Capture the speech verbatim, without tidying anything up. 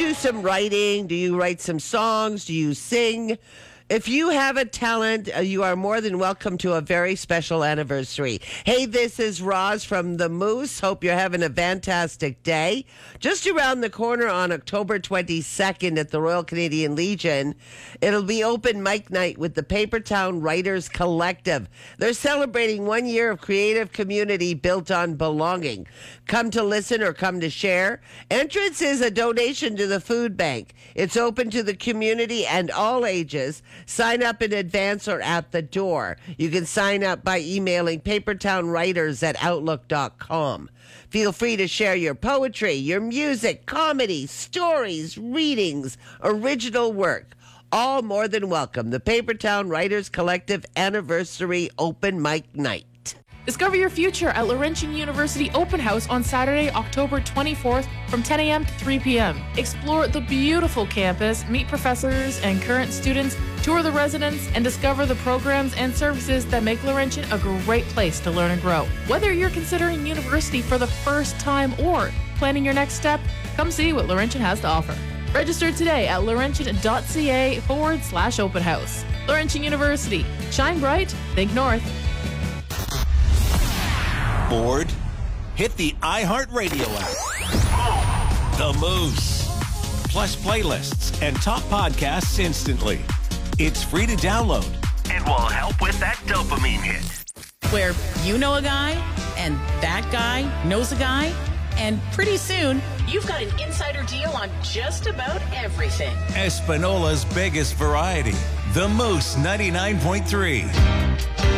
do some writing? Do you write some songs? Do you sing? If you have a talent, uh, you are more than welcome to a very special anniversary. Hey, this is Roz from The Moose. Hope you're having a fantastic day. Just around the corner on October twenty-second at the Royal Canadian Legion, it'll be open mic night with the Papertown Writers Collective. They're celebrating one year of creative community built on belonging. Come to listen or come to share. Entrance is a donation to the food bank. It's open to the community and all ages. Sign up in advance or at the door. You can sign up by emailing papertownwriters at outlook dot com. Feel free to share your poetry, your music, comedy, stories, readings, original work. All more than welcome. The Papertown Writers Collective Anniversary Open Mic Night. Discover your future at Laurentian University Open House on Saturday, October twenty-fourth from ten a.m. to three p.m. Explore the beautiful campus, meet professors and current students, tour the residents, and discover the programs and services that make Laurentian a great place to learn and grow. Whether you're considering university for the first time or planning your next step, come see what Laurentian has to offer. Register today at laurentian.ca forward slash open house. Laurentian University. Shine bright, think north. Bored? Hit the iHeartRadio app. The Moose. Plus playlists and top podcasts instantly. It's free to download and will help with that dopamine hit. Where you know a guy and that guy knows a guy, and pretty soon you've got an insider deal on just about everything. Espinola's biggest variety. The Moose ninety-nine point three.